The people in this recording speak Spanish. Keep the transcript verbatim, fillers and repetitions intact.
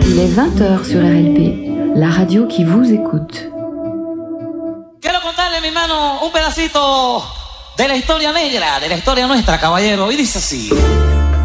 Il est vingt heures sur R L P, la radio qui vous écoute. Quiero contarle, mi hermano, un pedacito de la historia negra, de la historia nuestra, caballero, y dice así.